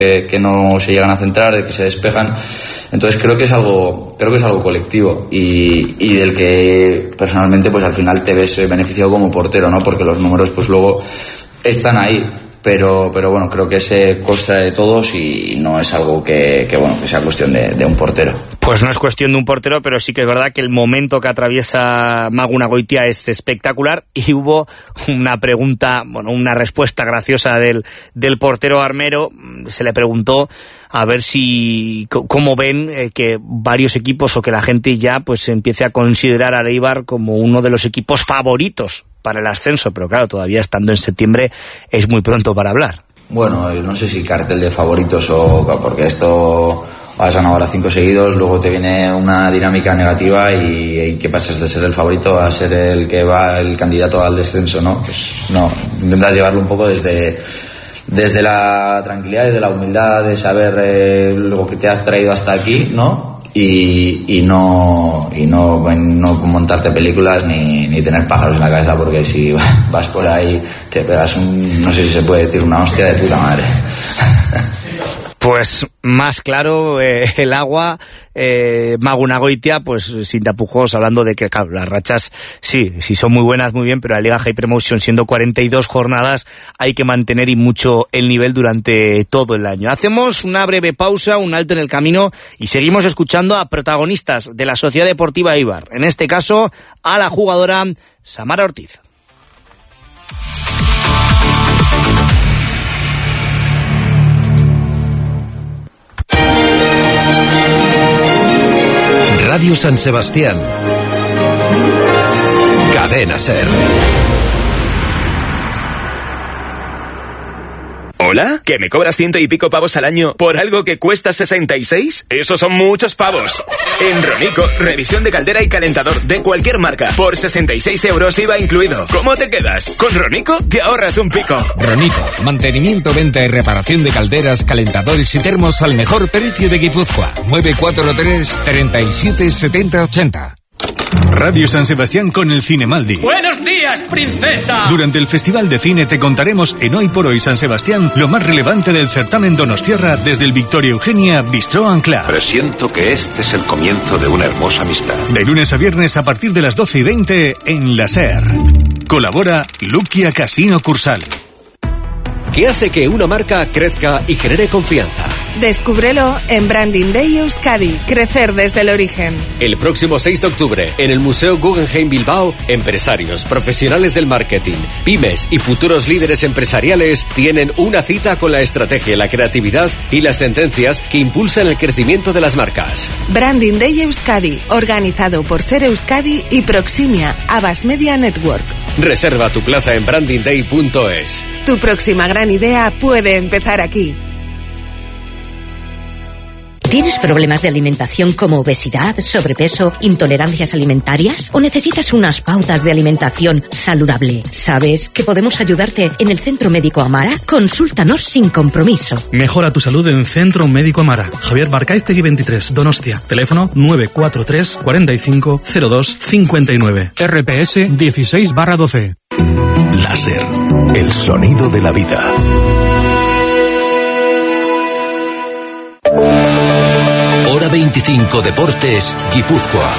que no se llegan a centrar, de que se despejan. Entonces creo que es algo colectivo y del que personalmente pues al final te ves beneficiado como portero, ¿no? Porque los números pues luego están ahí. Pero bueno, creo que se consta de todos y no es algo que sea cuestión de un portero. Pues no es cuestión de un portero, pero sí que es verdad que el momento que atraviesa Magu Nagoitia es espectacular y hubo una pregunta, una respuesta graciosa del portero armero. Se le preguntó a ver cómo ven que varios equipos o que la gente ya pues empiece a considerar a Eibar como uno de los equipos favoritos para el ascenso, pero claro, todavía estando en septiembre es muy pronto para hablar. Bueno, no sé si cartel de favoritos porque esto has ganado ahora 5 seguidos, luego te viene una dinámica negativa y ¿qué pasas de ser el favorito a ser el candidato al descenso, no? Pues no, intentas llevarlo un poco desde la tranquilidad, desde la humildad de saber lo que te has traído hasta aquí, ¿no? Y no montarte películas ni tener pájaros en la cabeza, porque si vas por ahí te pegas no sé si se puede decir, una hostia de puta madre. Pues más claro el agua, Magu Nagoitia, pues sin tapujos, hablando de que claro, las rachas sí son muy buenas, muy bien, pero la Liga High Promotion, siendo 42 jornadas, hay que mantener y mucho el nivel durante todo el año. Hacemos una breve pausa, un alto en el camino y seguimos escuchando a protagonistas de la Sociedad Deportiva Eibar, en este caso a la jugadora Samara Ortiz. Radio San Sebastián. Cadena SER. ¿Hola? ¿Que me cobras 100 y pico pavos al año por algo que cuesta 66? ¡Esos son muchos pavos! En Ronico, revisión de caldera y calentador de cualquier marca por 66 euros IVA incluido. ¿Cómo te quedas? Con Ronico te ahorras un pico. Ronico, mantenimiento, venta y reparación de calderas, calentadores y termos al mejor precio de Guipúzcoa. 943 37 70 80. Radio San Sebastián con el Cinemaldi. ¡Buenos días, princesa! Durante el Festival de Cine te contaremos en Hoy por Hoy San Sebastián lo más relevante del certamen Donostiarra desde el Victoria Eugenia Bistró Ancla. Presiento que este es el comienzo de una hermosa amistad. De lunes a viernes a partir de las 12:20 en la SER. Colabora Luquia Casino Cursal. ¿Qué hace que una marca crezca y genere confianza? Descúbrelo en Branding Day Euskadi, crecer desde el origen. El próximo 6 de octubre, en el Museo Guggenheim Bilbao, empresarios, profesionales del marketing, pymes y futuros líderes empresariales tienen una cita con la estrategia, la creatividad y las tendencias que impulsan el crecimiento de las marcas. Branding Day Euskadi, organizado por Ser Euskadi y Proximia, Abbas Media Network. Reserva tu plaza en brandingday.es. Tu próxima gran idea puede empezar aquí. ¿Tienes problemas de alimentación como obesidad, sobrepeso, intolerancias alimentarias? ¿O necesitas unas pautas de alimentación saludable? ¿Sabes que podemos ayudarte en el Centro Médico Amara? Consúltanos sin compromiso. Mejora tu salud en Centro Médico Amara. Javier Barcaiztegui 23, Donostia. Teléfono 943 45 02 59. RPS 16/12. Láser, el sonido de la vida. Hora 25 Deportes, Guipúzcoa.